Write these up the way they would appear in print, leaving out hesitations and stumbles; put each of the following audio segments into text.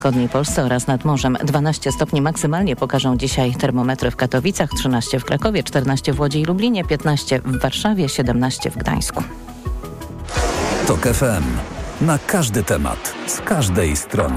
W wschodniej Polsce oraz nad morzem 12 stopni maksymalnie pokażą dzisiaj termometry w Katowicach, 13 w Krakowie, 14 w Łodzi i Lublinie, 15 w Warszawie, 17 w Gdańsku. TOK FM. Na każdy temat, z każdej strony.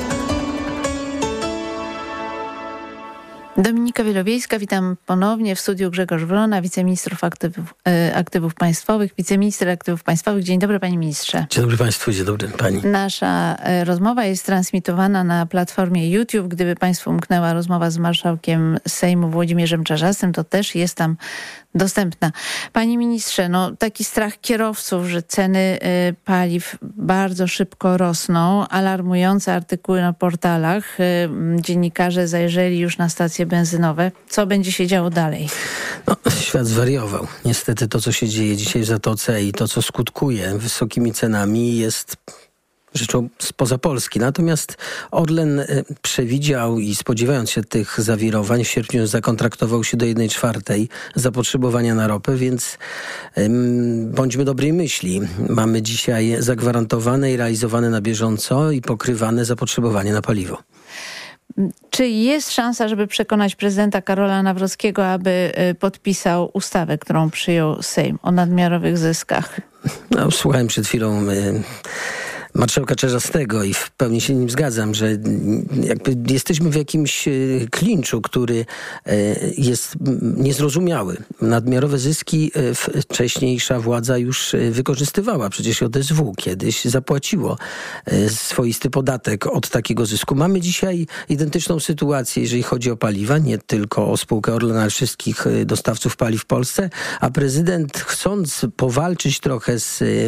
Dominika Wielowiejska, witam ponownie w studiu. Grzegorz Wrona, wiceminister aktywów państwowych. Wiceminister aktywów państwowych. Dzień dobry, panie ministrze. Dzień dobry państwu, dzień dobry pani. Nasza rozmowa jest transmitowana na platformie YouTube. Gdyby państwu umknęła rozmowa z marszałkiem Sejmu Włodzimierzem Czarzastym, to też jest tam dostępna. Panie ministrze, taki strach kierowców, że ceny paliw bardzo szybko rosną, alarmujące artykuły na portalach. Dziennikarze zajrzeli już na stacje benzynowe. Co będzie się działo dalej? Świat zwariował. Niestety to, co się dzieje dzisiaj w Zatoce i to, co skutkuje wysokimi cenami, jest rzeczą spoza Polski. Natomiast Orlen przewidział i spodziewając się tych zawirowań, w sierpniu zakontraktował się do 1/4 zapotrzebowania na ropę, więc bądźmy dobrej myśli. Mamy dzisiaj zagwarantowane i realizowane na bieżąco i pokrywane zapotrzebowanie na paliwo. Czy jest szansa, żeby przekonać prezydenta Karola Nawrockiego, aby podpisał ustawę, którą przyjął Sejm o nadmiarowych zyskach? Słuchałem przed chwilą marszałka Czarzastego i w pełni się nim zgadzam, że jakby jesteśmy w jakimś klinczu, który jest niezrozumiały. Nadmiarowe zyski wcześniejsza władza już wykorzystywała. Przecież JSW kiedyś zapłaciło swoisty podatek od takiego zysku. Mamy dzisiaj identyczną sytuację, jeżeli chodzi o paliwa, nie tylko o spółkę Orlen, ale wszystkich dostawców paliw w Polsce, a prezydent, chcąc powalczyć trochę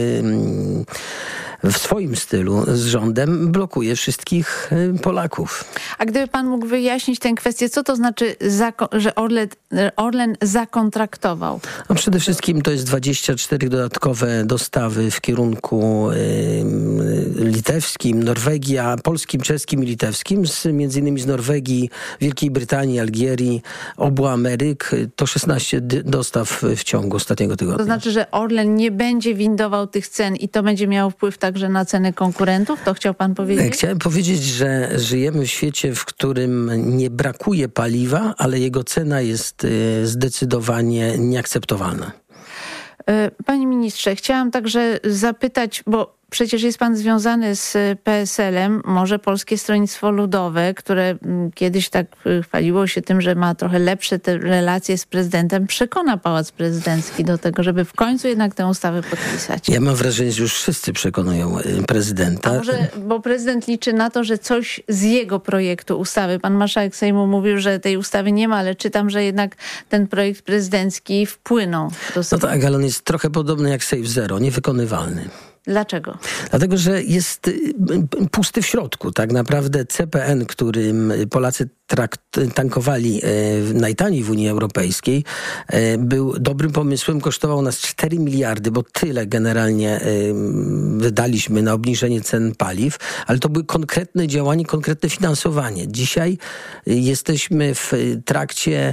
w swoim stylu z rządem, blokuje wszystkich Polaków. A gdyby pan mógł wyjaśnić tę kwestię, co to znaczy, że Orlen zakontraktował? Przede wszystkim to jest 24 dodatkowe dostawy w kierunku litewskim, Norwegii, a polskim, czeskim i litewskim, między innymi z Norwegii, Wielkiej Brytanii, Algierii, obu Ameryk. To 16 dostaw w ciągu ostatniego tygodnia. To znaczy, że Orlen nie będzie windował tych cen i to będzie miało wpływ także na ceny konkurentów? To chciał pan powiedzieć? Chciałem powiedzieć, że żyjemy w świecie, w którym nie brakuje paliwa, ale jego cena jest zdecydowanie nieakceptowalna. Panie ministrze, chciałam także zapytać, bo przecież jest pan związany z PSL-em, może Polskie Stronnictwo Ludowe, które kiedyś tak chwaliło się tym, że ma trochę lepsze te relacje z prezydentem, przekona Pałac Prezydencki do tego, żeby w końcu jednak tę ustawę podpisać. Ja mam wrażenie, że już wszyscy przekonują prezydenta. A może, bo prezydent liczy na to, że coś z jego projektu ustawy, pan marszałek Sejmu mówił, że tej ustawy nie ma, ale czytam, że jednak ten projekt prezydencki wpłynął do Sejmu. Tak, ale on jest trochę podobny jak Safe Zero, niewykonywalny. Dlaczego? Dlatego, że jest pusty w środku. Tak naprawdę CPN, którym Polacy tankowali najtaniej w Unii Europejskiej, był dobrym pomysłem, kosztował nas 4 miliardy, bo tyle generalnie wydaliśmy na obniżenie cen paliw, ale to były konkretne działania, konkretne finansowanie. Dzisiaj jesteśmy w trakcie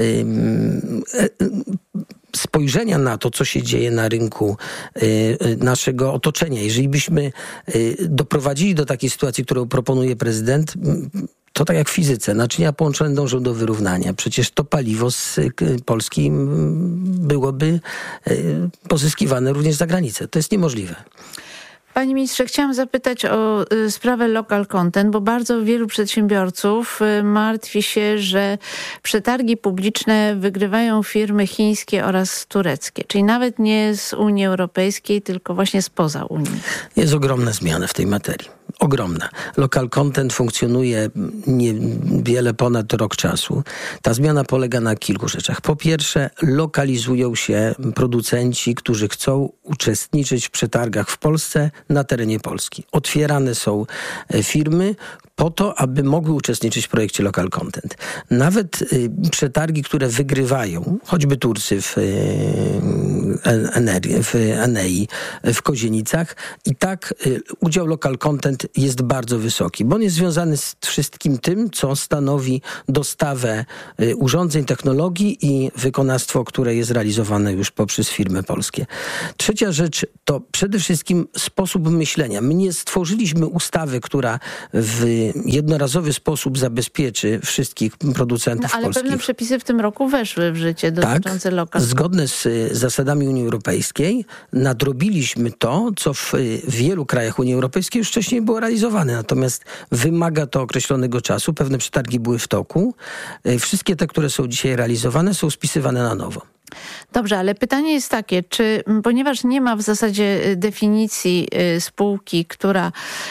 spojrzenia na to, co się dzieje na rynku naszego otoczenia. Jeżeli byśmy doprowadzili do takiej sytuacji, którą proponuje prezydent, to tak jak w fizyce, naczynia połączone dążą do wyrównania. Przecież to paliwo z Polski byłoby pozyskiwane również za granicę. To jest niemożliwe. Panie ministrze, chciałam zapytać o sprawę local content, bo bardzo wielu przedsiębiorców martwi się, że przetargi publiczne wygrywają firmy chińskie oraz tureckie, czyli nawet nie z Unii Europejskiej, tylko właśnie spoza Unii. Jest ogromna zmiana w tej materii. Ogromna. Local content funkcjonuje niewiele ponad rok czasu. Ta zmiana polega na kilku rzeczach. Po pierwsze, lokalizują się producenci, którzy chcą uczestniczyć w przetargach w Polsce na terenie Polski. Otwierane są firmy po to, aby mogły uczestniczyć w projekcie Local Content. Nawet przetargi, które wygrywają, choćby Turcy w w Enei w Kozienicach. I tak udział local content jest bardzo wysoki, bo on jest związany z wszystkim tym, co stanowi dostawę urządzeń, technologii i wykonawstwo, które jest realizowane już poprzez firmy polskie. Trzecia rzecz to przede wszystkim sposób myślenia. My nie stworzyliśmy ustawy, która w jednorazowy sposób zabezpieczy wszystkich producentów ale polskich. pewne przepisy w tym roku weszły w życie dotyczące local. Zgodne z zasadami Unii Europejskiej nadrobiliśmy to, co w wielu krajach Unii Europejskiej już wcześniej było realizowane. Natomiast wymaga to określonego czasu. Pewne przetargi były w toku. Wszystkie te, które są dzisiaj realizowane, są spisywane na nowo. Dobrze, ale pytanie jest takie, czy ponieważ nie ma w zasadzie definicji spółki, która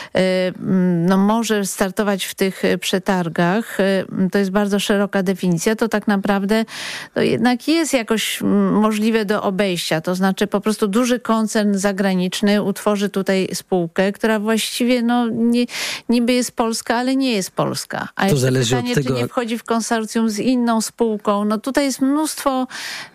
może startować w tych przetargach, to jest bardzo szeroka definicja, to tak naprawdę to jednak jest jakoś możliwe do obejścia. To znaczy po prostu duży koncern zagraniczny utworzy tutaj spółkę, która właściwie niby jest polska, ale nie jest polska. A to zależy pytanie, od tego, czy nie wchodzi w konsorcjum z inną spółką. Tutaj jest mnóstwo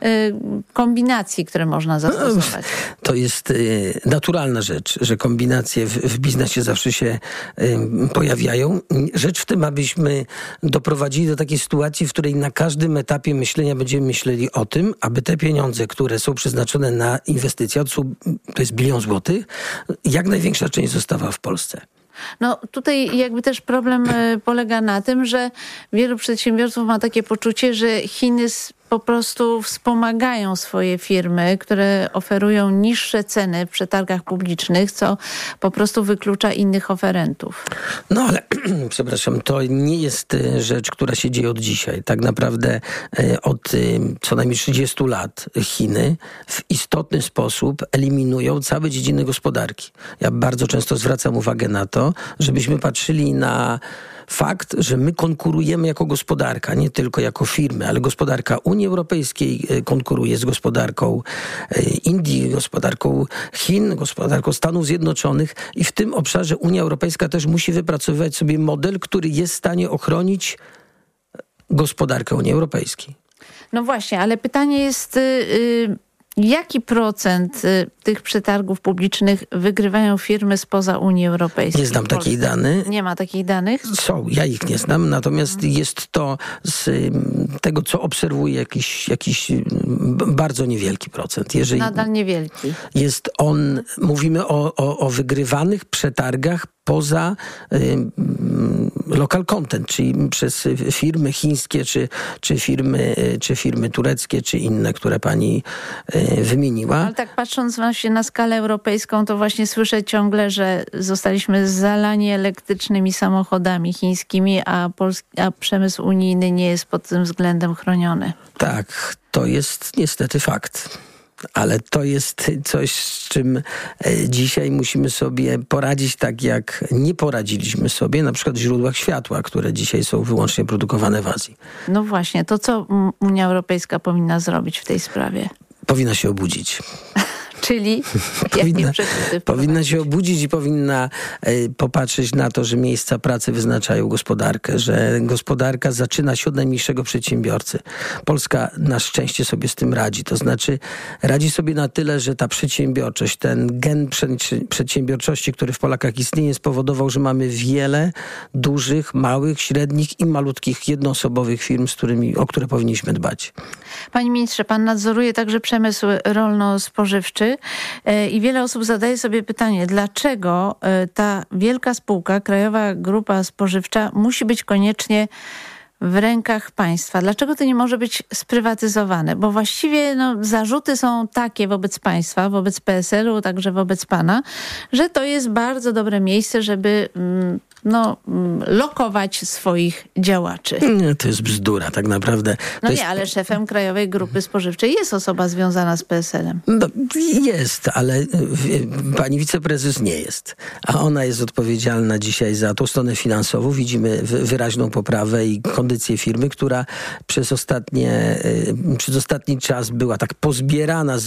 kombinacji, które można zastosować. To jest naturalna rzecz, że kombinacje w biznesie zawsze się pojawiają. Rzecz w tym, abyśmy doprowadzili do takiej sytuacji, w której na każdym etapie myślenia będziemy myśleli o tym, aby te pieniądze, które są przeznaczone na inwestycje, to jest 1 bilion złotych, jak największa część została w Polsce. Tutaj jakby też problem polega na tym, że wielu przedsiębiorców ma takie poczucie, że Chiny po prostu wspomagają swoje firmy, które oferują niższe ceny w przetargach publicznych, co po prostu wyklucza innych oferentów. Ale przepraszam, to nie jest rzecz, która się dzieje od dzisiaj. Tak naprawdę od co najmniej 30 lat Chiny w istotny sposób eliminują całe dziedziny gospodarki. Ja bardzo często zwracam uwagę na to, żebyśmy patrzyli na fakt, że my konkurujemy jako gospodarka, nie tylko jako firmy, ale gospodarka Unii Europejskiej konkuruje z gospodarką Indii, gospodarką Chin, gospodarką Stanów Zjednoczonych i w tym obszarze Unia Europejska też musi wypracowywać sobie model, który jest w stanie ochronić gospodarkę Unii Europejskiej. No właśnie, ale pytanie jest... Jaki procent tych przetargów publicznych wygrywają firmy spoza Unii Europejskiej? Nie znam takich danych. Nie ma takich danych? Są, ja ich nie znam, natomiast jest to z tego, co obserwuję, jakiś bardzo niewielki procent. Jeżeli nadal niewielki. Jest on, mówimy o wygrywanych przetargach poza local content, czyli przez firmy chińskie, czy firmy tureckie, czy inne, które pani wymieniła. Ale tak patrząc właśnie na skalę europejską, to właśnie słyszę ciągle, że zostaliśmy zalani elektrycznymi samochodami chińskimi, a przemysł unijny nie jest pod tym względem chroniony. Tak, to jest niestety fakt. Ale to jest coś, z czym dzisiaj musimy sobie poradzić tak, jak nie poradziliśmy sobie na przykład w źródłach światła, które dzisiaj są wyłącznie produkowane w Azji. No właśnie, to co Unia Europejska powinna zrobić w tej sprawie? Powinna się obudzić. Czyli powinna się obudzić i powinna popatrzeć na to, że miejsca pracy wyznaczają gospodarkę, że gospodarka zaczyna się od najmniejszego przedsiębiorcy. Polska na szczęście sobie z tym radzi. To znaczy radzi sobie na tyle, że ta przedsiębiorczość, ten gen przedsiębiorczości, który w Polakach istnieje, spowodował, że mamy wiele dużych, małych, średnich i malutkich jednoosobowych firm, o które powinniśmy dbać. Panie ministrze, pan nadzoruje także przemysł rolno-spożywczy i wiele osób zadaje sobie pytanie, dlaczego ta wielka spółka, Krajowa Grupa Spożywcza, musi być koniecznie w rękach państwa. Dlaczego to nie może być sprywatyzowane? Bo właściwie zarzuty są takie wobec państwa, wobec PSL-u, także wobec pana, że to jest bardzo dobre miejsce, żeby lokować swoich działaczy. Nie, to jest bzdura tak naprawdę. Ale szefem Krajowej Grupy Spożywczej jest osoba związana z PSL-em. Jest, ale pani wiceprezes nie jest. A ona jest odpowiedzialna dzisiaj za tą stronę finansową. Widzimy wyraźną poprawę i kondycję firmy, która przez ostatni czas była tak pozbierana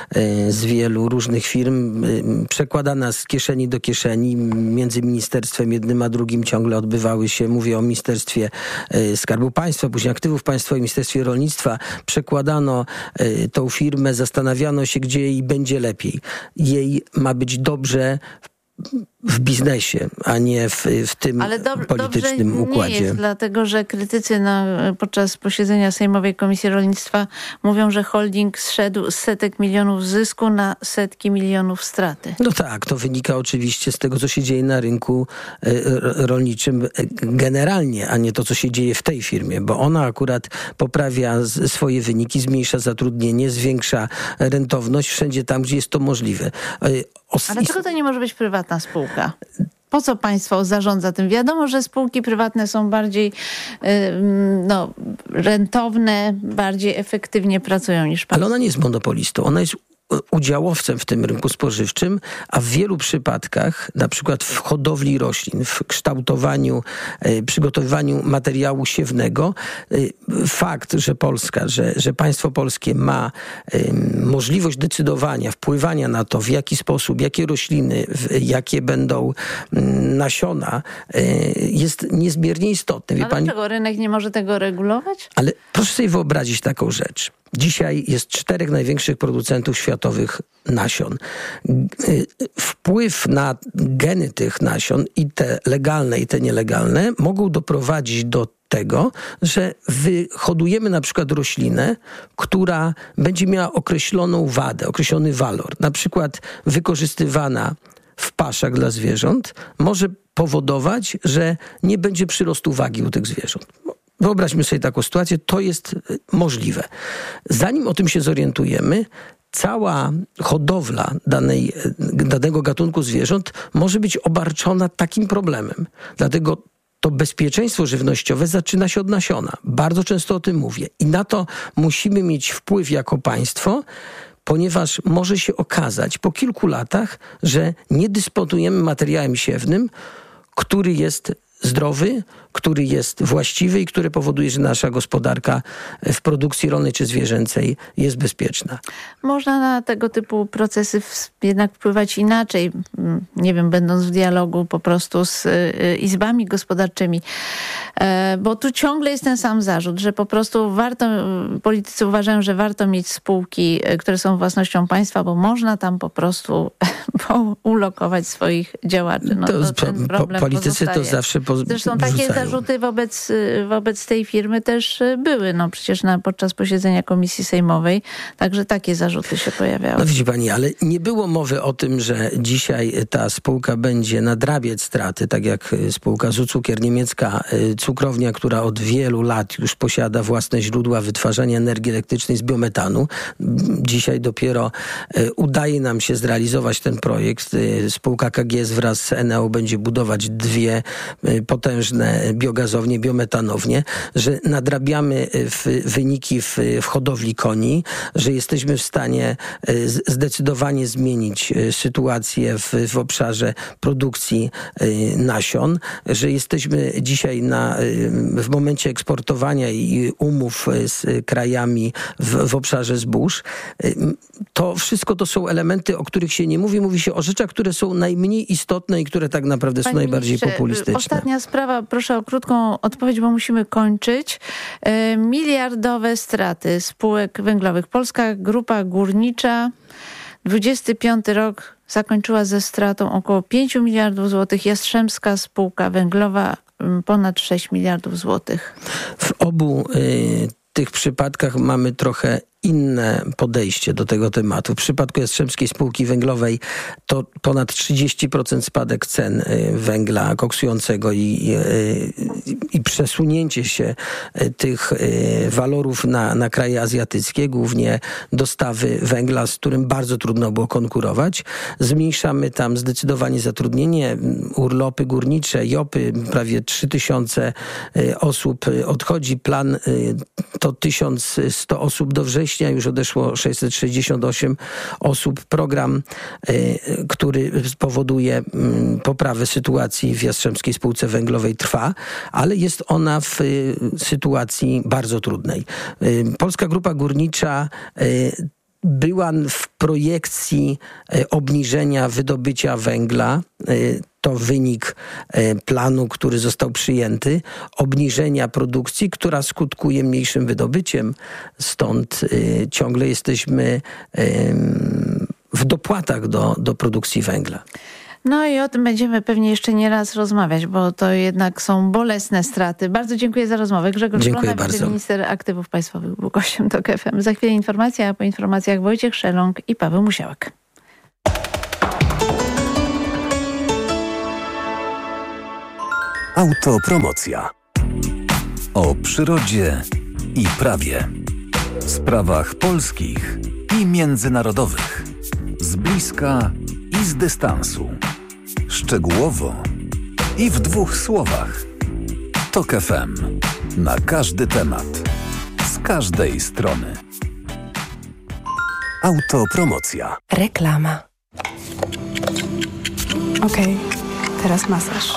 z wielu różnych firm, przekładana z kieszeni do kieszeni między ministerstwem ministerstwem jednym a drugim ciągle odbywały się, mówię o Ministerstwie Skarbu Państwa, później Aktywów Państwowych, Ministerstwie Rolnictwa. Przekładano tą firmę, zastanawiano się, gdzie jej będzie lepiej. Jej ma być dobrze w biznesie, a nie w tym politycznym układzie. Nie jest, dlatego że krytycy podczas posiedzenia Sejmowej Komisji Rolnictwa mówią, że holding zszedł z setek milionów zysku na setki milionów straty. No tak, to wynika oczywiście z tego, co się dzieje na rynku rolniczym generalnie, a nie to, co się dzieje w tej firmie, bo ona akurat poprawia swoje wyniki, zmniejsza zatrudnienie, zwiększa rentowność wszędzie tam, gdzie jest to możliwe. A dlaczego to nie może być prywatna spółka? Po co państwo zarządza tym? Wiadomo, że spółki prywatne są bardziej rentowne, bardziej efektywnie pracują niż państwo. Ale ona nie jest monopolistą, ona jest udziałowcem w tym rynku spożywczym, a w wielu przypadkach, na przykład w hodowli roślin, w kształtowaniu, przygotowywaniu materiału siewnego, fakt, że Polska, że państwo polskie ma możliwość decydowania, wpływania na to, w jaki sposób, jakie rośliny, jakie będą nasiona, jest niezmiernie istotny. Wie pani? Dlaczego rynek nie może tego regulować? Ale proszę sobie wyobrazić taką rzecz. Dzisiaj jest 4 największych producentów światowych nasion. Wpływ na geny tych nasion, i te legalne, i te nielegalne, mogą doprowadzić do tego, że wyhodujemy na przykład roślinę, która będzie miała określoną wadę, określony walor. Na przykład wykorzystywana w paszach dla zwierząt może powodować, że nie będzie przyrostu wagi u tych zwierząt. Wyobraźmy sobie taką sytuację, to jest możliwe. Zanim o tym się zorientujemy, cała hodowla danego gatunku zwierząt może być obarczona takim problemem. Dlatego to bezpieczeństwo żywnościowe zaczyna się od nasiona. Bardzo często o tym mówię. I na to musimy mieć wpływ jako państwo, ponieważ może się okazać po kilku latach, że nie dysponujemy materiałem siewnym, który jest zdrowy, który jest właściwy i który powoduje, że nasza gospodarka w produkcji rolnej czy zwierzęcej jest bezpieczna. Można na tego typu procesy jednak wpływać inaczej, nie wiem, będąc w dialogu po prostu z izbami gospodarczymi, bo tu ciągle jest ten sam zarzut, że po prostu politycy uważają, że warto mieć spółki, które są własnością państwa, bo można tam po prostu ulokować swoich działaczy. No, ten problem politycy pozostaje. to zawsze Zresztą takie zarzuty wobec tej firmy też były. No przecież podczas posiedzenia Komisji Sejmowej także takie zarzuty się pojawiały. No widzi pani, ale nie było mowy o tym, że dzisiaj ta spółka będzie nadrabiać straty, tak jak spółka Zucukier, niemiecka cukrownia, która od wielu lat już posiada własne źródła wytwarzania energii elektrycznej z biometanu. Dzisiaj dopiero udaje nam się zrealizować ten projekt. Spółka KGS wraz z Eneo będzie budować 2 potężne biogazownie, biometanownie, że nadrabiamy wyniki w hodowli koni, że jesteśmy w stanie zdecydowanie zmienić sytuację w obszarze produkcji nasion, że jesteśmy dzisiaj w momencie eksportowania i umów z krajami w obszarze zbóż. To wszystko to są elementy, o których się nie mówi. Mówi się o rzeczach, które są najmniej istotne i które tak naprawdę są najbardziej populistyczne. Ostatnia sprawa, proszę o krótką odpowiedź, bo musimy kończyć. Miliardowe straty spółek węglowych. Polska Grupa Górnicza 25 rok zakończyła ze stratą około 5 miliardów złotych. Jastrzębska Spółka Węglowa ponad 6 miliardów złotych. W obu tych przypadkach mamy trochę inne podejście do tego tematu. W przypadku Jastrzębskiej Spółki Węglowej to ponad 30% spadek cen węgla koksującego i przesunięcie się tych walorów na kraje azjatyckie, głównie dostawy węgla, z którym bardzo trudno było konkurować. Zmniejszamy tam zdecydowanie zatrudnienie, urlopy górnicze, JOP-y, prawie 3000 osób odchodzi. Plan to 1100 osób do września, już odeszło 668 osób. Program, który spowoduje poprawę sytuacji w Jastrzębskiej Spółce Węglowej, trwa, ale jest ona w sytuacji bardzo trudnej. Polska Grupa Górnicza była w projekcji obniżenia wydobycia węgla. To wynik planu, który został przyjęty, obniżenia produkcji, która skutkuje mniejszym wydobyciem. Stąd ciągle jesteśmy w dopłatach do produkcji węgla. No i o tym będziemy pewnie jeszcze nie raz rozmawiać, bo to jednak są bolesne straty. Bardzo dziękuję za rozmowę. Grzegorz Dziękuję Brona, bardzo. Minister Aktywów Państwowych, był gościem TOK FM. Za chwilę informacja, a po informacjach Wojciech Szeląg i Paweł Musiałek. Autopromocja. O przyrodzie i prawie. Sprawach polskich i międzynarodowych. Z bliska i z dystansu. Szczegółowo i w 2 słowach. TOK FM. Na każdy temat. Z każdej strony. Autopromocja. Reklama. Okej, teraz masaż.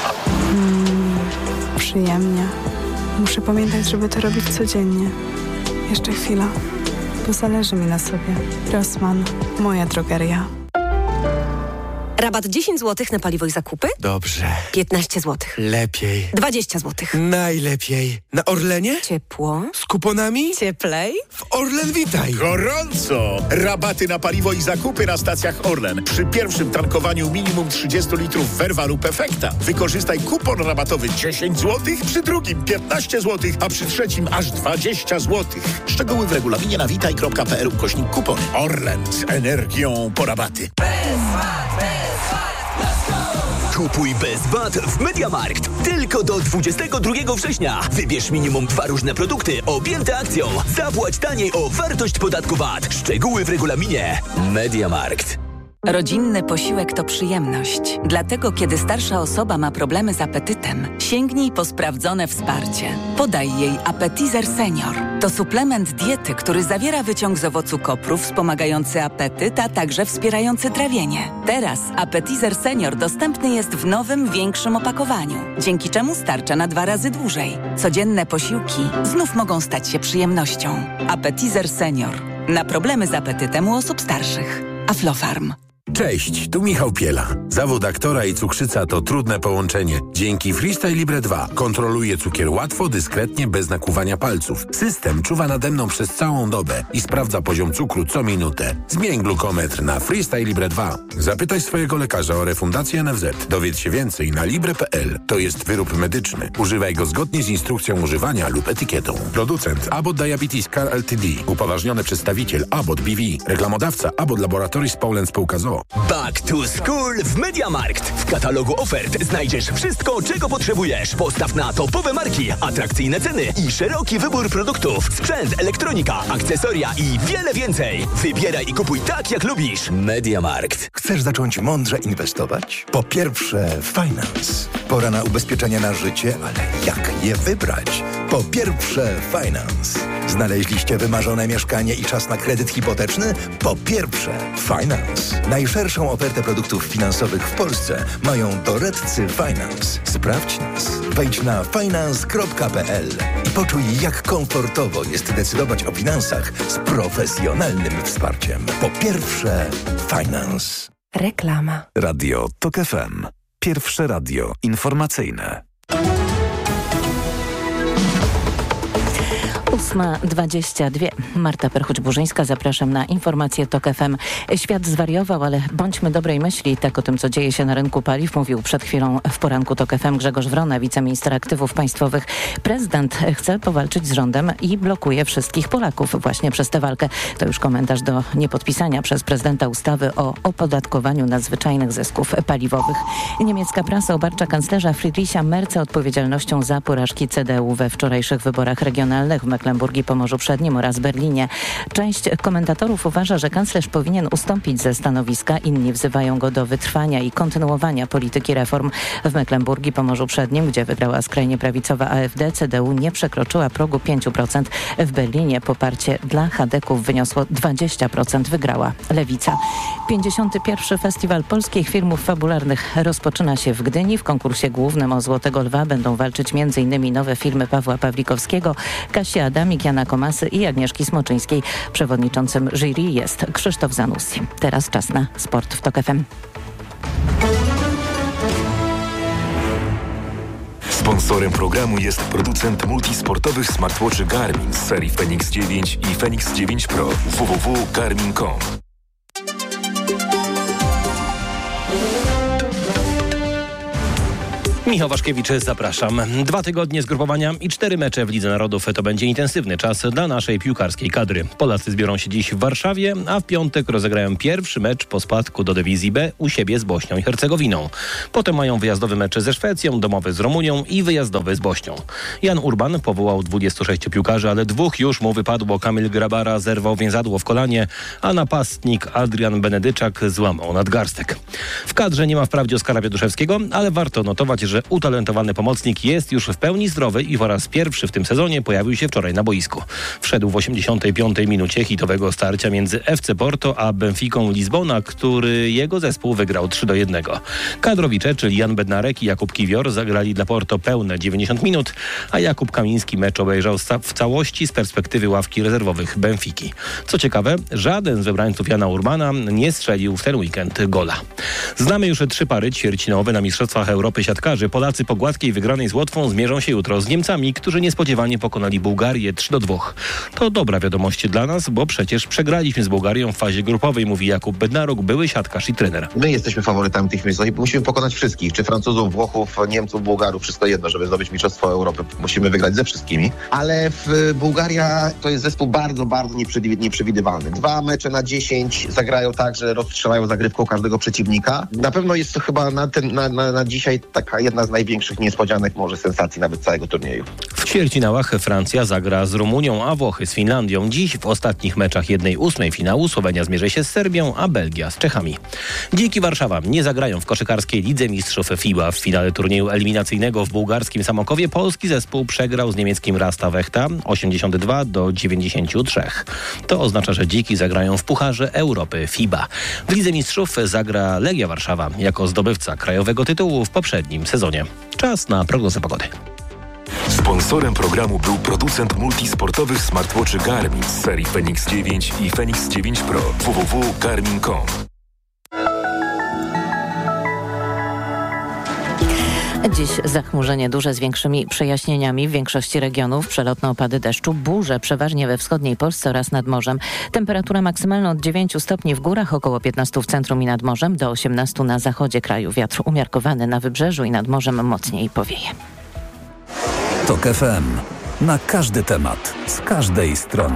Przyjemnie. Muszę pamiętać, żeby to robić codziennie. Jeszcze chwila, bo zależy mi na sobie. Rossmann, moja drogeria. Rabat 10 zł na paliwo i zakupy? Dobrze. 15 zł. Lepiej. 20 zł. Najlepiej. Na Orlenie? Ciepło. Z kuponami? Cieplej. W Orlen Witaj. Gorąco! Rabaty na paliwo i zakupy na stacjach Orlen. Przy pierwszym tankowaniu minimum 30 litrów Verva lub Efekta. Wykorzystaj kupon rabatowy 10 zł, przy drugim 15 zł, a przy trzecim aż 20 zł. Szczegóły w regulaminie na witaj.pl/kupony. Orlen z energią po rabaty. Kupuj bez VAT w MediaMarkt. Tylko do 22 września. Wybierz minimum 2 różne produkty objęte akcją. Zapłać taniej o wartość podatku VAT. Szczegóły w regulaminie. MediaMarkt. Rodzinny posiłek to przyjemność. Dlatego, kiedy starsza osoba ma problemy z apetytem, sięgnij po sprawdzone wsparcie. Podaj jej Appetizer Senior. To suplement diety, który zawiera wyciąg z owocu kopru wspomagający apetyt, a także wspierający trawienie. Teraz Appetizer Senior dostępny jest w nowym, większym opakowaniu, dzięki czemu starcza na 2 razy dłużej. Codzienne posiłki znów mogą stać się przyjemnością. Appetizer Senior. Na problemy z apetytem u osób starszych. Aflofarm. Cześć, tu Michał Piela. Zawód aktora i cukrzyca to trudne połączenie. Dzięki Freestyle Libre 2 kontroluję cukier łatwo, dyskretnie, bez nakłuwania palców. System czuwa nade mną przez całą dobę i sprawdza poziom cukru co minutę. Zmień glukometr na Freestyle Libre 2. Zapytaj swojego lekarza o refundację NFZ. Dowiedz się więcej na libre.pl. To jest wyrób medyczny. Używaj go zgodnie z instrukcją używania lub etykietą. Producent Abbott Diabetes Care Ltd. Upoważniony przedstawiciel Abbott BV. Reklamodawca Abbott Laboratories Poland Spółka z.o.o. Back to School w MediaMarkt. W katalogu ofert znajdziesz wszystko, czego potrzebujesz. Postaw na topowe marki, atrakcyjne ceny i szeroki wybór produktów. Sprzęt, elektronika, akcesoria i wiele więcej. Wybieraj i kupuj tak, jak lubisz. MediaMarkt. Chcesz zacząć mądrze inwestować? Po pierwsze, Finance. Pora na ubezpieczenia na życie, ale jak je wybrać? Po pierwsze, Finance. Znaleźliście wymarzone mieszkanie i czas na kredyt hipoteczny? Po pierwsze, Finance. Najszerszą ofertę produktów finansowych w Polsce mają doradcy Finance. Sprawdź nas. Wejdź na finance.pl i poczuj, jak komfortowo jest decydować o finansach z profesjonalnym wsparciem. Po pierwsze, Finance. Reklama. Radio TOK FM. Pierwsze radio informacyjne. 8:22. Marta Perchuć-Burzyńska, zapraszam na informacje TOK FM. Świat zwariował, ale bądźmy dobrej myśli. Tak o tym, co dzieje się na rynku paliw, mówił przed chwilą w poranku TOK FM Grzegorz Wrona, wiceminister aktywów państwowych. Prezydent chce powalczyć z rządem i blokuje wszystkich Polaków właśnie przez tę walkę. To już komentarz do niepodpisania przez prezydenta ustawy o opodatkowaniu nadzwyczajnych zysków paliwowych. Niemiecka prasa obarcza kanclerza Friedricha Merza odpowiedzialnością za porażki CDU we wczorajszych wyborach regionalnych w Mecklenburgii, Pomorzu Przednim oraz Berlinie. Część komentatorów uważa, że kanclerz powinien ustąpić ze stanowiska. Inni wzywają go do wytrwania i kontynuowania polityki reform. W Mecklenburgii, Pomorzu Przednim, gdzie wygrała skrajnie prawicowa AfD, CDU nie przekroczyła progu 5%. W Berlinie poparcie dla chadeków wyniosło 20%. Wygrała Lewica. 51. Festiwal Polskich Filmów Fabularnych rozpoczyna się w Gdyni. W konkursie głównym o Złotego Lwa będą walczyć m.in. nowe filmy Pawła Pawlikowskiego, Kasi Adamczyk Keramik Jana Komasy i Agnieszki Smoczyńskiej. Przewodniczącym jury jest Krzysztof Zanussi. Teraz czas na sport w TOK FM. Sponsorem programu jest producent multisportowych smartwatchy Garmin z serii Fenix 9 i Fenix 9 Pro. www.garmin.com. Michał Waszkiewicz, zapraszam. 2 tygodnie zgrupowania i 4 mecze w Lidze Narodów. To będzie intensywny czas dla naszej piłkarskiej kadry. Polacy zbiorą się dziś w Warszawie, a w piątek rozegrają pierwszy mecz po spadku do dywizji B u siebie z Bośnią i Hercegowiną. Potem mają wyjazdowy mecz ze Szwecją, domowy z Rumunią i wyjazdowy z Bośnią. Jan Urban powołał 26 piłkarzy, ale 2 już mu wypadło. Kamil Grabara zerwał więzadło w kolanie, a napastnik Adrian Benedyczak złamał nadgarstek. W kadrze nie ma wprawdzie Oskara Pioduszewskiego, ale warto notować, że utalentowany pomocnik jest już w pełni zdrowy i po raz pierwszy w tym sezonie pojawił się wczoraj na boisku. Wszedł w 85. minucie hitowego starcia między FC Porto a Benficą Lizbona, który jego zespół wygrał 3-1. Kadrowicze, czyli Jan Bednarek i Jakub Kiwior, zagrali dla Porto pełne 90 minut, a Jakub Kamiński mecz obejrzał w całości z perspektywy ławki rezerwowych Benfiki. Co ciekawe, żaden z wybrańców Jana Urbana nie strzelił w ten weekend gola. Znamy już 3 pary ćwierćfinałowe na Mistrzostwach Europy siatkarzy. Polacy po gładkiej wygranej z Łotwą zmierzą się jutro z Niemcami, którzy niespodziewanie pokonali Bułgarię 3-2. To dobra wiadomość dla nas, bo przecież przegraliśmy z Bułgarią w fazie grupowej, mówi Jakub Bednaruk, były siatkarz i trener. My jesteśmy faworytami tych mistrzostw i musimy pokonać wszystkich, czy Francuzów, Włochów, Niemców, Bułgarów, wszystko jedno, żeby zdobyć Mistrzostwo Europy. Musimy wygrać ze wszystkimi, ale Bułgaria to jest zespół bardzo, bardzo nieprzewidywalny. 2 mecze na 10 zagrają tak, że rozstrzelają zagrywką każdego przeciwnika. Na pewno jest to chyba na dzisiaj taka jedna z największych niespodzianek, może sensacji nawet całego turnieju. W ćwierćfinałach Francja zagra z Rumunią, a Włochy z Finlandią. Dziś w ostatnich meczach 1/8 finału Słowenia zmierzy się z Serbią, a Belgia z Czechami. Dziki Warszawa nie zagrają w koszykarskiej Lidze Mistrzów FIBA. W finale turnieju eliminacyjnego w bułgarskim Samokowie polski zespół przegrał z niemieckim Rasta Wechta 82-93. To oznacza, że Dziki zagrają w Pucharze Europy FIBA. W Lidze Mistrzów zagra Legia Warszawa jako zdobywca krajowego tytułu w poprzednim sezonie. Czas na prognozę pogody. Sponsorem programu był producent multisportowych smartwatchy Garmin z serii Fenix 9 i Fenix 9 Pro. www.garmin.com. Dziś zachmurzenie duże z większymi przejaśnieniami w większości regionów, przelotne opady deszczu, burze przeważnie we wschodniej Polsce oraz nad morzem. Temperatura maksymalna od 9 stopni w górach, około 15 w centrum i nad morzem, do 18 na zachodzie kraju. Wiatr umiarkowany na wybrzeżu i nad morzem mocniej powieje. TOK FM. Na każdy temat, z każdej strony.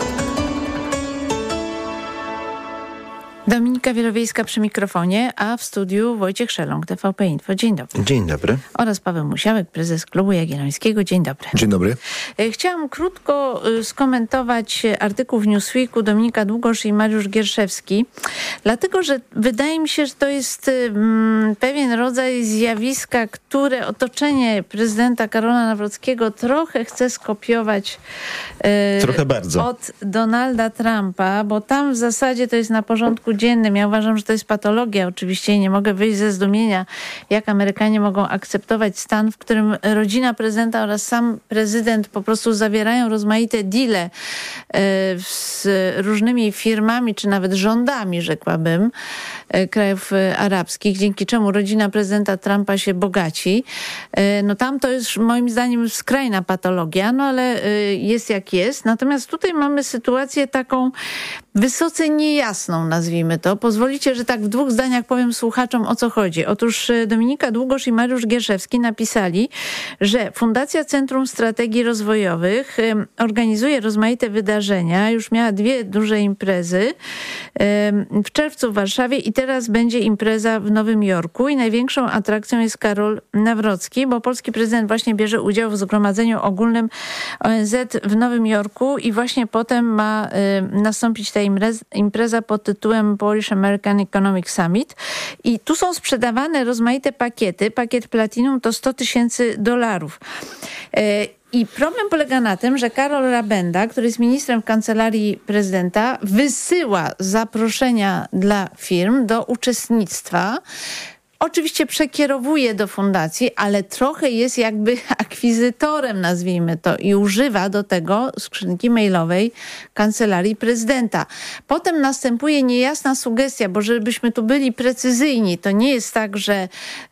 Dominika Wielowiejska przy mikrofonie, a w studiu Wojciech Szeląg, TVP Info. Dzień dobry. Dzień dobry. Oraz Paweł Musiałek, prezes Klubu Jagiellońskiego. Dzień dobry. Dzień dobry. Chciałam krótko skomentować artykuł w Newsweeku Dominika Długosz i Mariusz Gierszewski, dlatego, że wydaje mi się, że to jest pewien rodzaj zjawiska, które otoczenie prezydenta Karola Nawrockiego trochę chce skopiować trochę bardzo od Donalda Trumpa, bo tam w zasadzie to jest na porządku dziennym. Ja uważam, że to jest patologia oczywiście i nie mogę wyjść ze zdumienia, jak Amerykanie mogą akceptować stan, w którym rodzina prezydenta oraz sam prezydent po prostu zawierają rozmaite deale z różnymi firmami, czy nawet rządami, rzekłabym, krajów arabskich, dzięki czemu rodzina prezydenta Trumpa się bogaci. No tam to jest moim zdaniem skrajna patologia, no ale jest jak jest. Natomiast tutaj mamy sytuację taką wysoce niejasną, nazwijmy to. Pozwolicie, że tak w 2 zdaniach powiem słuchaczom, o co chodzi. Otóż Dominika Długosz i Mariusz Gierszewski napisali, że Fundacja Centrum Strategii Rozwojowych organizuje rozmaite wydarzenia. Już miała 2 duże imprezy w czerwcu w Warszawie i teraz będzie impreza w Nowym Jorku i największą atrakcją jest Karol Nawrocki, bo polski prezydent właśnie bierze udział w Zgromadzeniu Ogólnym ONZ w Nowym Jorku i właśnie potem ma nastąpić ta impreza pod tytułem Polish American Economic Summit i tu są sprzedawane rozmaite pakiety. Pakiet Platinum to $100,000. I problem polega na tym, że Karol Rabenda, który jest ministrem w kancelarii prezydenta, wysyła zaproszenia dla firm do uczestnictwa oczywiście przekierowuje do fundacji, ale trochę jest jakby akwizytorem, nazwijmy to, i używa do tego skrzynki mailowej Kancelarii Prezydenta. Potem następuje niejasna sugestia, bo żebyśmy tu byli precyzyjni, to nie jest tak, że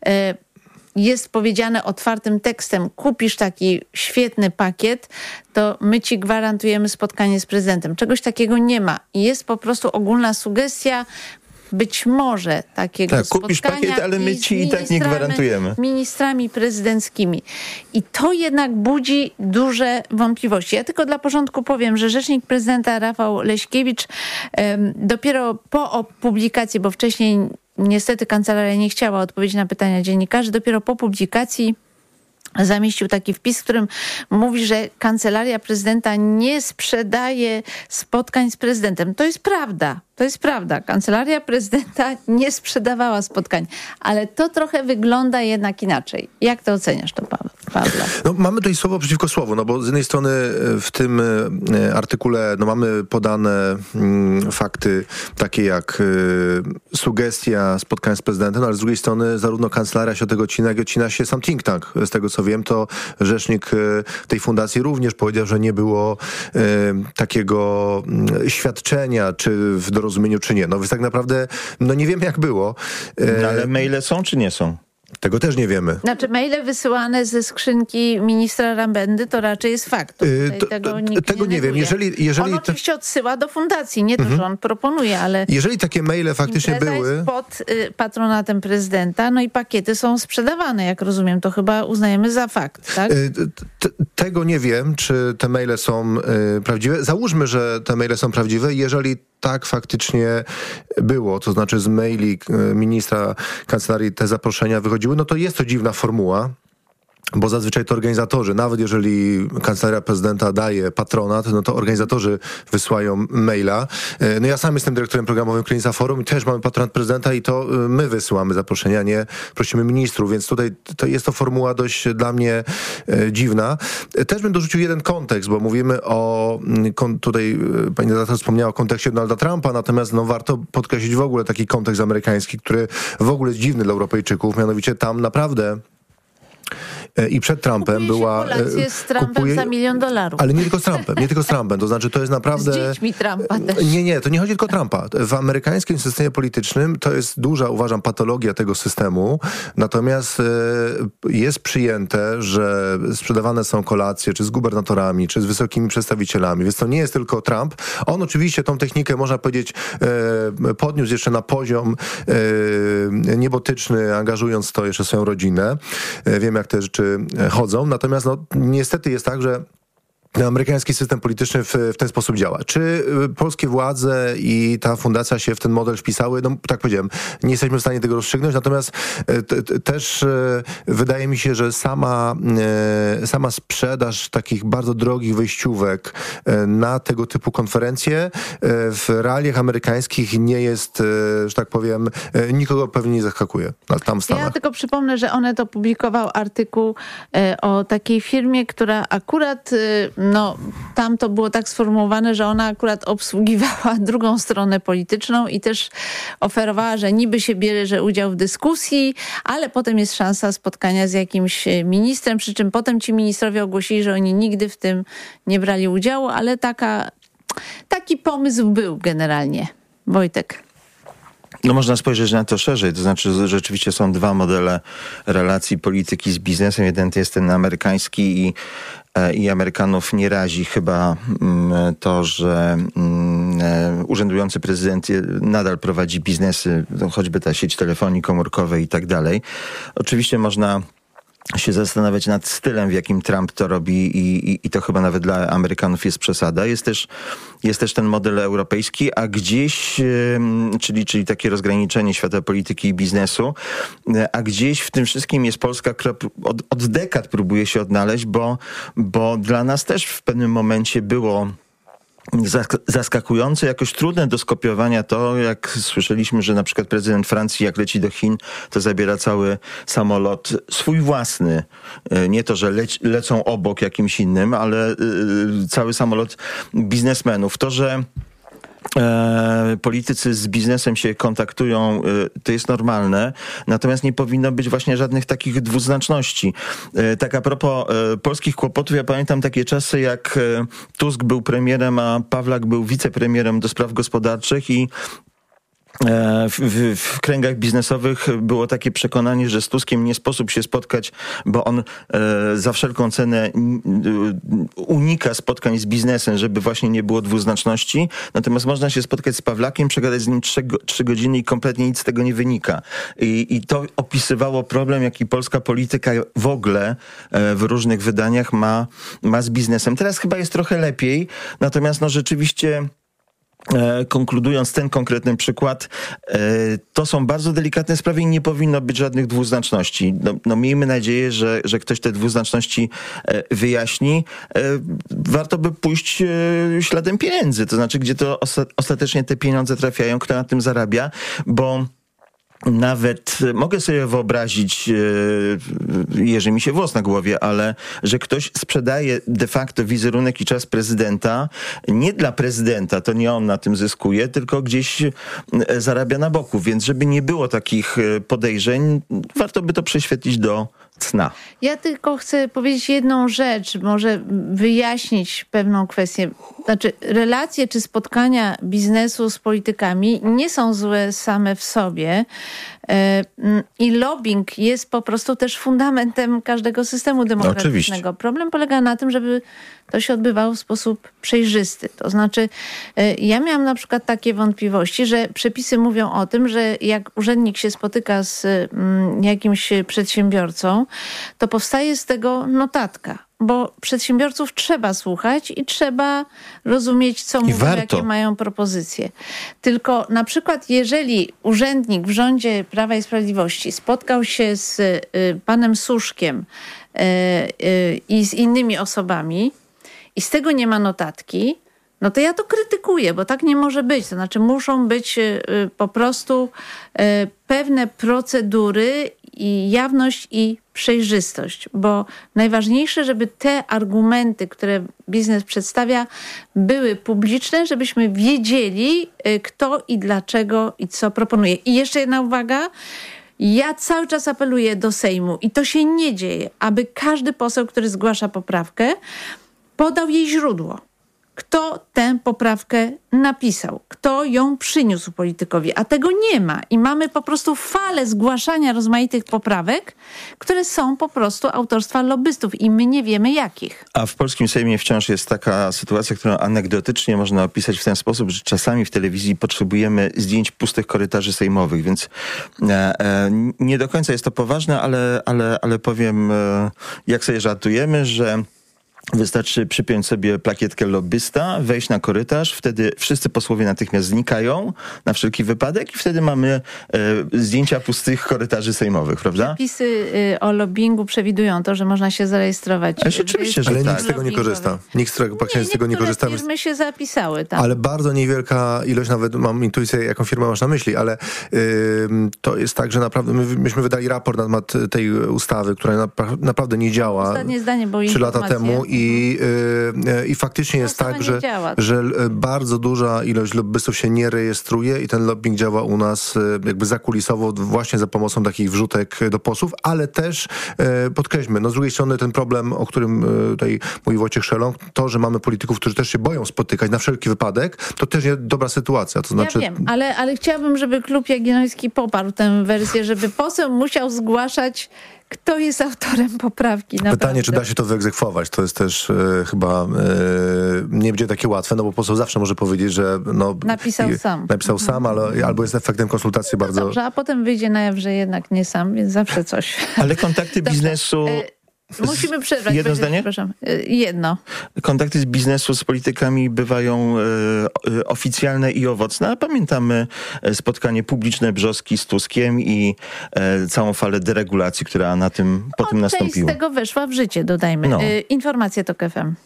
jest powiedziane otwartym tekstem, kupisz taki świetny pakiet, to my ci gwarantujemy spotkanie z prezydentem. Czegoś takiego nie ma. I jest po prostu ogólna sugestia, być może takiego spotkania. Kupisz pakiet, ale my ci i tak nie gwarantujemy. Ministrami prezydenckimi. I to jednak budzi duże wątpliwości. Ja tylko dla porządku powiem, że rzecznik prezydenta Rafał Leśkiewicz dopiero po publikacji, bo wcześniej niestety kancelaria nie chciała odpowiedzieć na pytania dziennikarzy, dopiero po publikacji zamieścił taki wpis, w którym mówi, że Kancelaria Prezydenta nie sprzedaje spotkań z prezydentem. To jest prawda. To jest prawda. Kancelaria Prezydenta nie sprzedawała spotkań, ale to trochę wygląda jednak inaczej. Jak to oceniasz to, Pawle? No, mamy tutaj słowo przeciwko słowu, no bo z jednej strony w tym artykule mamy podane fakty takie jak sugestia spotkań z prezydentem, ale z drugiej strony zarówno kancelaria się od tego odcina, jak i odcina się sam think tank. Z tego co wiem, to rzecznik tej fundacji również powiedział, że nie było takiego świadczenia, czy w dorozumieniu, czy nie. No więc tak naprawdę nie wiemy, jak było. No, ale maile są, czy nie są? Tego też nie wiemy. Znaczy maile wysyłane ze skrzynki ministra Rambendy to raczej jest fakt. Tego nie wiem. Jeżeli on oczywiście odsyła do fundacji, nie to, że on proponuje, ale... Jeżeli takie maile faktycznie były... jest pod patronatem prezydenta, no i pakiety są sprzedawane, jak rozumiem. To chyba uznajemy za fakt, tak? Tego nie wiem, czy te maile są prawdziwe. Załóżmy, że te maile są prawdziwe. Jeżeli tak faktycznie było, to znaczy z maili ministra kancelarii te zaproszenia wychodziły, no to jest to dziwna formuła. Bo zazwyczaj to organizatorzy, nawet jeżeli Kancelaria Prezydenta daje patronat, no to organizatorzy wysyłają maila. No ja sam jestem dyrektorem programowym Krynica Forum i też mamy patronat prezydenta i to my wysyłamy zaproszenia, nie prosimy ministrów, więc tutaj jest to formuła dość dla mnie dziwna. Też bym dorzucił jeden kontekst, bo mówimy tutaj pani redaktor wspomniała o kontekście Donalda Trumpa, natomiast warto podkreślić w ogóle taki kontekst amerykański, który w ogóle jest dziwny dla Europejczyków, mianowicie tam naprawdę i przed Trumpem była... z Trumpem za $1 milion. Ale nie tylko z Trumpem, to znaczy to jest naprawdę... Z dziećmi Trumpa też. Nie, to nie chodzi tylko o Trumpa. W amerykańskim systemie politycznym to jest duża, uważam, patologia tego systemu, natomiast jest przyjęte, że sprzedawane są kolacje, czy z gubernatorami, czy z wysokimi przedstawicielami, więc to nie jest tylko Trump. On oczywiście tą technikę, można powiedzieć, podniósł jeszcze na poziom niebotyczny, angażując to jeszcze swoją rodzinę. Wiem, jak te rzeczy chodzą, natomiast niestety jest tak, że amerykański system polityczny w ten sposób działa. Czy polskie władze i ta fundacja się w ten model wpisały? No tak powiedziałem, nie jesteśmy w stanie tego rozstrzygnąć, natomiast też wydaje mi się, że sama sprzedaż takich bardzo drogich wejściówek na tego typu konferencje w realiach amerykańskich nie jest, że tak powiem, nikogo pewnie nie zaskakuje tam w Stanach. Ja tylko przypomnę, że Onet opublikował artykuł o takiej firmie, która akurat tam to było tak sformułowane, że ona akurat obsługiwała drugą stronę polityczną i też oferowała, że niby się bierze udział w dyskusji, ale potem jest szansa spotkania z jakimś ministrem, przy czym potem ci ministrowie ogłosili, że oni nigdy w tym nie brali udziału, ale taki pomysł był generalnie. Wojtek. No można spojrzeć na to szerzej, to znaczy, że rzeczywiście są dwa modele relacji polityki z biznesem. Jeden to jest ten amerykański i Amerykanów nie razi chyba to, że urzędujący prezydent nadal prowadzi biznesy, choćby ta sieć telefonii komórkowej i tak dalej. Oczywiście można się zastanawiać nad stylem, w jakim Trump to robi i to chyba nawet dla Amerykanów jest przesada. Jest też ten model europejski, a gdzieś, czyli takie rozgraniczenie świata polityki i biznesu, a gdzieś w tym wszystkim jest Polska, która od dekad próbuje się odnaleźć, bo dla nas też w pewnym momencie było zaskakujące, jakoś trudne do skopiowania to, jak słyszeliśmy, że na przykład prezydent Francji, jak leci do Chin, to zabiera cały samolot swój własny. Nie to, że lecą obok jakimś innym, ale cały samolot biznesmenów. To, że politycy z biznesem się kontaktują, to jest normalne, natomiast nie powinno być właśnie żadnych takich dwuznaczności. Tak a propos polskich kłopotów, ja pamiętam takie czasy, jak Tusk był premierem, a Pawlak był wicepremierem do spraw gospodarczych i w kręgach biznesowych było takie przekonanie, że z Tuskiem nie sposób się spotkać, bo on za wszelką cenę unika spotkań z biznesem, żeby właśnie nie było dwuznaczności. Natomiast można się spotkać z Pawlakiem, przegadać z nim 3 godziny i kompletnie nic z tego nie wynika. I to opisywało problem, jaki polska polityka w ogóle w różnych wydaniach ma z biznesem. Teraz chyba jest trochę lepiej, natomiast no rzeczywiście... Konkludując ten konkretny przykład, to są bardzo delikatne sprawy i nie powinno być żadnych dwuznaczności. No miejmy nadzieję, że ktoś te dwuznaczności wyjaśni. Warto by pójść śladem pieniędzy, to znaczy, gdzie to ostatecznie te pieniądze trafiają, kto na tym zarabia, bo nawet mogę sobie wyobrazić, jeży mi się włos na głowie, ale że ktoś sprzedaje de facto wizerunek i czas prezydenta nie dla prezydenta, to nie on na tym zyskuje, tylko gdzieś zarabia na boku. Więc żeby nie było takich podejrzeń, warto by to prześwietlić do cna. Ja tylko chcę powiedzieć jedną rzecz, może wyjaśnić pewną kwestię. Znaczy, relacje czy spotkania biznesu z politykami nie są złe same w sobie i lobbying jest po prostu też fundamentem każdego systemu demokratycznego. Oczywiście. Problem polega na tym, żeby to się odbywało w sposób przejrzysty. To znaczy, ja miałam na przykład takie wątpliwości, że przepisy mówią o tym, że jak urzędnik się spotyka z jakimś przedsiębiorcą, to powstaje z tego notatka. Bo przedsiębiorców trzeba słuchać i trzeba rozumieć, co mówią, jakie mają propozycje. Tylko na przykład, jeżeli urzędnik w rządzie Prawa i Sprawiedliwości spotkał się z panem Suszkiem i z innymi osobami i z tego nie ma notatki, no to ja to krytykuję, bo tak nie może być. To znaczy muszą być po prostu pewne procedury i jawność i przejrzystość, bo najważniejsze, żeby te argumenty, które biznes przedstawia, były publiczne, żebyśmy wiedzieli, kto i dlaczego i co proponuje. I jeszcze jedna uwaga. Ja cały czas apeluję do Sejmu i to się nie dzieje, aby każdy poseł, który zgłasza poprawkę, podał jej źródło. Kto tę poprawkę napisał, kto ją przyniósł politykowi, a tego nie ma. I mamy po prostu falę zgłaszania rozmaitych poprawek, które są po prostu autorstwa lobbystów i my nie wiemy jakich. A w polskim Sejmie wciąż jest taka sytuacja, którą anegdotycznie można opisać w ten sposób, że czasami w telewizji potrzebujemy zdjęć pustych korytarzy sejmowych, więc nie do końca jest to poważne, ale powiem, jak sobie żartujemy, że wystarczy przypiąć sobie plakietkę lobbysta, wejść na korytarz, wtedy wszyscy posłowie natychmiast znikają na wszelki wypadek i wtedy mamy zdjęcia pustych korytarzy sejmowych, prawda? Przepisy o lobbingu przewidują to, że można się zarejestrować. Oczywiście, że ale tak. nikt z tego nie korzysta. Nikt z tego praktycznie z tego nie korzysta. Firmy się zapisały tam. Ale bardzo niewielka ilość, nawet mam intuicję, jaką firmę masz na myśli, ale to jest tak, że naprawdę myśmy wydali raport na temat tej ustawy, która naprawdę nie działa. Ostatnie zdanie, bo 3 lata temu i faktycznie jest tak, że bardzo duża ilość lobbystów się nie rejestruje i ten lobbying działa u nas jakby zakulisowo właśnie za pomocą takich wrzutek do posłów, ale też podkreślmy, no z drugiej strony ten problem, o którym tutaj mówi Wojciech Szeląg, to, że mamy polityków, którzy też się boją spotykać na wszelki wypadek, to też jest dobra sytuacja. To znaczy... Ja wiem, ale chciałabym, żeby Klub Jagielloński poparł tę wersję, żeby poseł musiał zgłaszać, kto jest autorem poprawki. Pytanie, naprawdę. czy da się to wyegzekwować? To jest też chyba nie będzie takie łatwe, no bo poseł zawsze może powiedzieć, że napisał sam, ale albo jest efektem konsultacji bardzo... Dobrze, a potem wyjdzie na jaw, że jednak nie sam, więc zawsze coś. Ale kontakty biznesu... Musimy przerwać. Jedno zdanie? Przepraszam. Jedno. Kontakty z biznesu z politykami bywają oficjalne i owocne. A pamiętamy spotkanie publiczne Brzoski z Tuskiem i całą falę deregulacji, która po tym nastąpiła. Część z tego weszła w życie, dodajmy. No. Informacje TOK FM.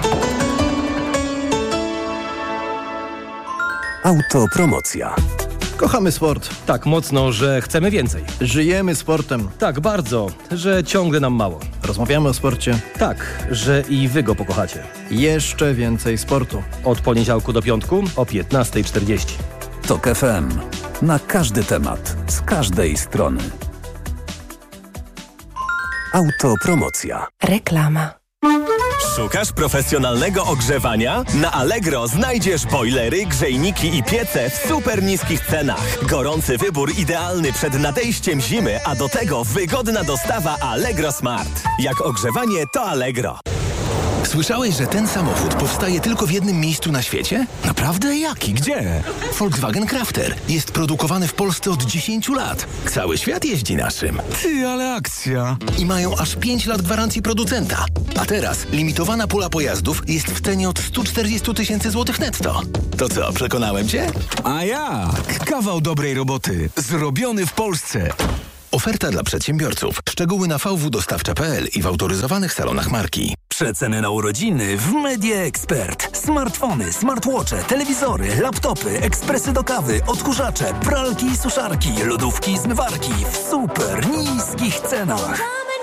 Autopromocja. Kochamy sport. Tak mocno, że chcemy więcej. Żyjemy sportem. Tak bardzo, że ciągle nam mało. Rozmawiamy o sporcie. Tak, że i wy go pokochacie. Jeszcze więcej sportu. Od poniedziałku do piątku o 15:40. TOK FM. Na każdy temat, z każdej strony. Autopromocja. Reklama. Szukasz profesjonalnego ogrzewania? Na Allegro znajdziesz bojlery, grzejniki i piece w super niskich cenach. Gorący wybór idealny przed nadejściem zimy, a do tego wygodna dostawa Allegro Smart. Jak ogrzewanie, to Allegro. Słyszałeś, że ten samochód powstaje tylko w jednym miejscu na świecie? Naprawdę? Jaki? Gdzie? Volkswagen Crafter. Jest produkowany w Polsce od 10 lat. Cały świat jeździ naszym. Ty, ale akcja! I mają aż 5 lat gwarancji producenta. A teraz limitowana pula pojazdów jest w cenie od 140 tysięcy złotych netto. To co, przekonałem cię? A jak? Kawał dobrej roboty. Zrobiony w Polsce. Oferta dla przedsiębiorców. Szczegóły na vwdostawcza.pl i w autoryzowanych salonach marki. Przeceny na urodziny w Media Expert. Smartfony, smartwatche, telewizory, laptopy, ekspresy do kawy, odkurzacze, pralki i suszarki, lodówki i zmywarki w super niskich cenach.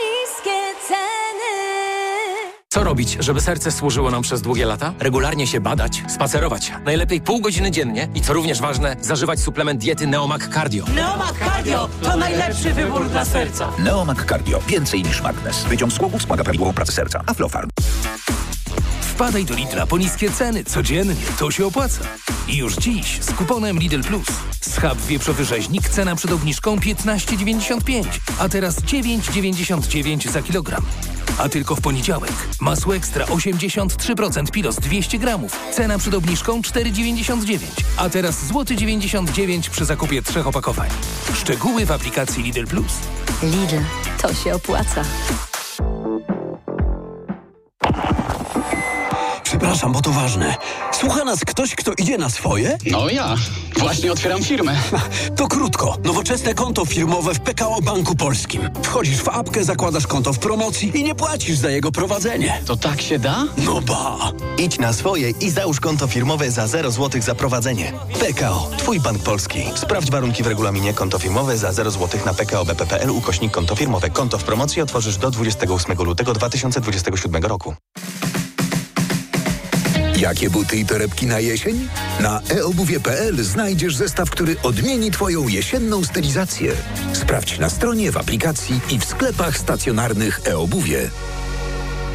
Co robić, żeby serce służyło nam przez długie lata? Regularnie się badać, spacerować. Najlepiej pół godziny dziennie i co również ważne, zażywać suplement diety Neomag Cardio. Neomag Cardio to najlepszy wybór dla serca. Neomag Cardio. Więcej niż magnes. Wyciąg z głowów wspomaga prawidłową pracę serca. Aflofarm. Wpadaj do Lidla po niskie ceny codziennie. To się opłaca. I już dziś z kuponem Lidl Plus. Schab wieprzowy rzeźnik, cena przed obniżką 15,95, a teraz 9,99 za kilogram. A tylko w poniedziałek. Masło ekstra 83% Pilos 200 gramów. Cena przed obniżką 4,99, a teraz złoty 99 przy zakupie 3 opakowań. Szczegóły w aplikacji Lidl Plus. Lidl, to się opłaca. Przepraszam, bo to ważne. Słucha nas ktoś, kto idzie na swoje? No ja. Właśnie otwieram firmę. To krótko. Nowoczesne konto firmowe w PKO Banku Polskim. Wchodzisz w apkę, zakładasz konto w promocji i nie płacisz za jego prowadzenie. To tak się da? No ba! Idź na swoje i załóż konto firmowe za 0 zł za prowadzenie. PKO. Twój bank polski. Sprawdź warunki w regulaminie. Konto firmowe za 0 zł na pko.bp.pl/konto firmowe. Konto w promocji otworzysz do 28 lutego 2027 roku. Jakie buty i torebki na jesień? Na eobuwie.pl znajdziesz zestaw, który odmieni Twoją jesienną stylizację. Sprawdź na stronie, w aplikacji i w sklepach stacjonarnych eobuwie.